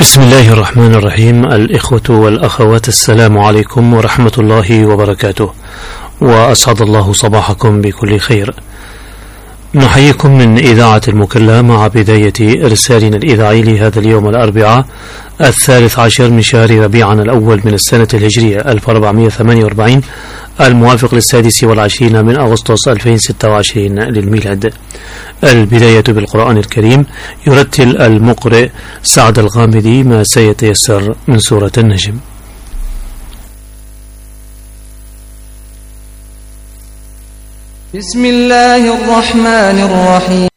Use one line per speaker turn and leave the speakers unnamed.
بسم الله الرحمن الرحيم. الإخوة والأخوات، السلام عليكم ورحمة الله وبركاته، وأسعد الله صباحكم بكل خير. نحييكم من إذاعة المكلا مع بداية إرسالنا الإذاعي لهذا اليوم الأربعاء 13 من شهر ربيع الأول من السنة الهجرية 1448 الموافق ل26 من أغسطس 2026 للميلاد. البداية بالقرآن الكريم، يرتل المقرئ سعد الغامدي ما سيتيسر من سورة النجم.
بسم الله الرحمن الرحيم.